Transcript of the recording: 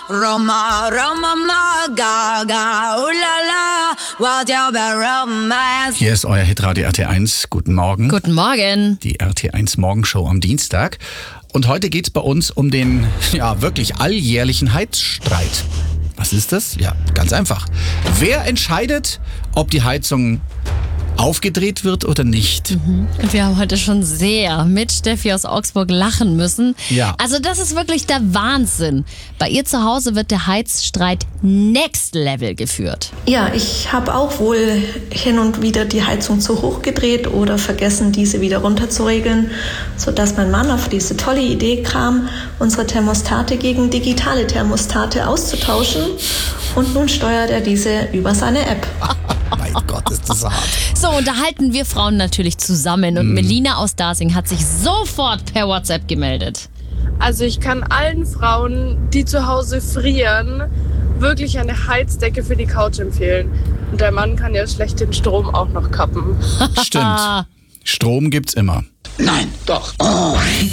Roma, Roma, ma, ga, ga, ulala, what your romance. Hier ist euer Hitradio RT1. Guten Morgen. Guten Morgen. Die RT1 Morgenshow am Dienstag. Und heute geht's bei uns um den, wirklich alljährlichen Heizstreit. Was ist das? Ja, ganz einfach. Wer entscheidet, ob die Heizung aufgedreht wird oder nicht? Und wir haben heute schon sehr mit Steffi aus Augsburg lachen müssen. Ja. Also das ist wirklich der Wahnsinn. Bei ihr zu Hause wird der Heizstreit Next Level geführt. Ja, ich habe auch wohl hin und wieder die Heizung zu hoch gedreht oder vergessen, diese wieder runterzuregeln, sodass mein Mann auf diese tolle Idee kam, unsere Thermostate gegen digitale Thermostate auszutauschen. Und nun steuert er diese über seine App. Mein Gott, ist das hart. So, und da halten wir Frauen natürlich zusammen. Und Melina aus Dasing hat sich sofort per WhatsApp gemeldet. Also ich kann allen Frauen, die zu Hause frieren, wirklich eine Heizdecke für die Couch empfehlen. Und der Mann kann ja schlecht den Strom auch noch kappen. Stimmt. Strom gibt's immer. Nein, doch. Oh.